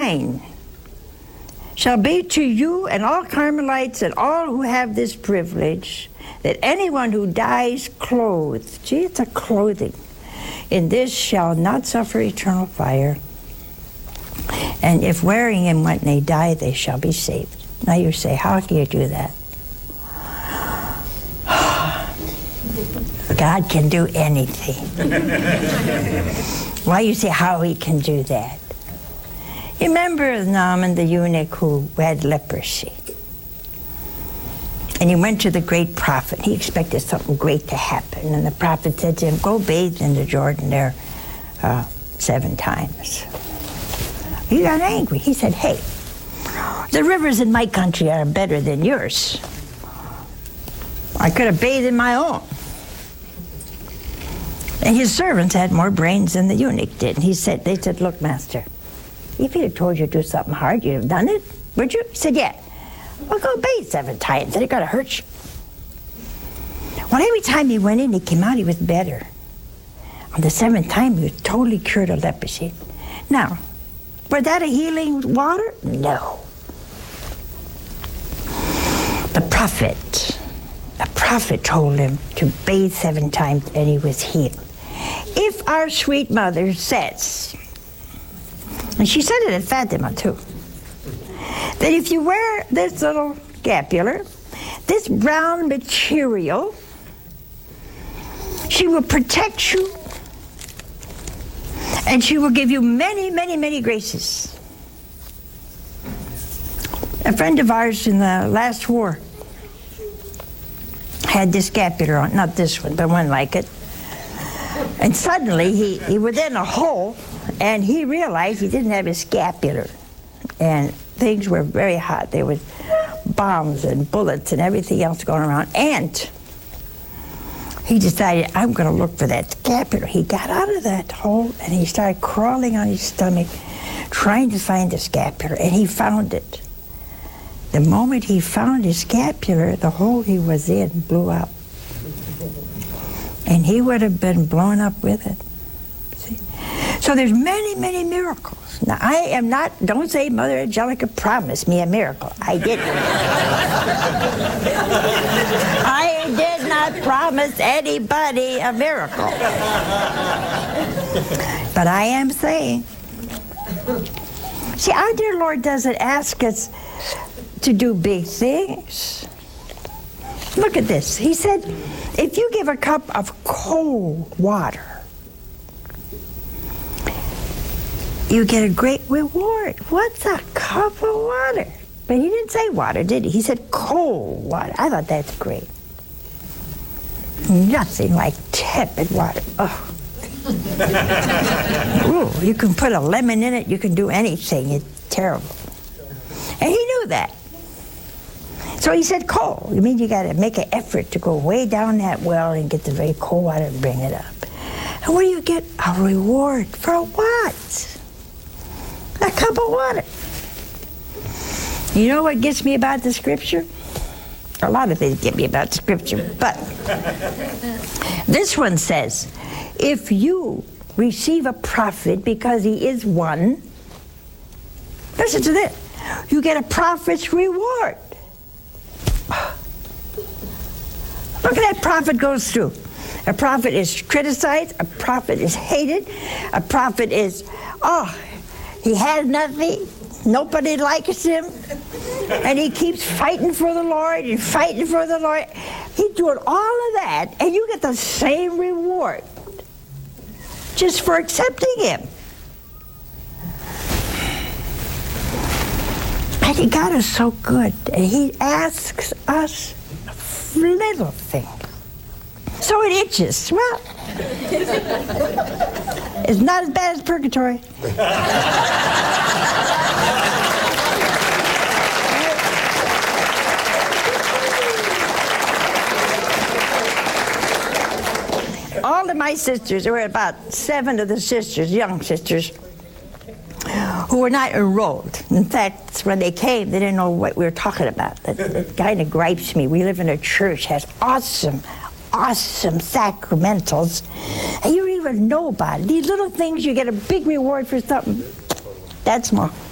sign shall be to you and all Carmelites and all who have this privilege, that anyone who dies clothed, gee, it's a clothing, in this shall not suffer eternal fire. And if wearing him when they die, they shall be saved. Now you say, how can you do that? God can do anything. Why you say how he can do that? You remember Naaman the eunuch who had leprosy? And he went to the great prophet. He expected something great to happen. And the prophet said to him, go bathe in the Jordan there 7 times. He got angry. He said, hey, the rivers in my country are better than yours. I could have bathed in my own. And his servants had more brains than the eunuch did. And they said, look, master, if he had told you to do something hard, you'd have done it, would you? He said, yeah. Well, go bathe 7 times. It ain't gonna hurt you. Well, every time he went in, he came out, he was better. On the 7th time, he was totally cured of leprosy. Now, was that a healing water? No. A prophet told him to bathe 7 times, and he was healed. If our sweet mother says, and she said it at Fatima too, that if you wear this little scapular, this brown material, she will protect you, and she will give you many, many, many graces. A friend of ours in the last war had this scapular on, not this one, but one like it. And suddenly he was in a hole, and he realized he didn't have his scapular. And things were very hot. There was bombs and bullets and everything else going around. And he decided, I'm going to look for that scapular. He got out of that hole, and he started crawling on his stomach, trying to find the scapular, and he found it. The moment he found his scapular, the hole he was in blew up. And he would have been blown up with it. See? So there's many, many miracles. Now, I am not, don't say Mother Angelica promised me a miracle. I didn't. I did not promise anybody a miracle. But I am saying, see, our dear Lord doesn't ask us to do big things. Look at this. He said, if you give a cup of cold water, you get a great reward. What's a cup of water? But he didn't say water, did he? He said cold water. I thought that's great. Nothing like tepid water. Oh. Ooh, you can put a lemon in it. You can do anything. It's terrible. And he knew that. So he said cold. You mean you got to make an effort to go way down that well and get the very cold water and bring it up. And what do you get? A reward for what? A cup of water. You know what gets me about the scripture? A lot of things get me about scripture, but this one says, if you receive a prophet because he is one, listen to this, you get a prophet's reward. Look at that prophet goes through. A prophet is criticized, a prophet is hated, a prophet is, he has nothing, nobody likes him, and he keeps fighting for the Lord and fighting for the Lord. He's doing all of that, and you get the same reward just for accepting him. And God is so good, and he asks us little things. So it itches. Well, it's not as bad as purgatory. All of my sisters, there were about 7 of the sisters, young sisters, who were not enrolled. In fact, when they came, they didn't know what we were talking about. That kind of gripes me. We live in a church, has awesome sacramentals, and you don't even know about it. These little things, you get a big reward for something. That's small.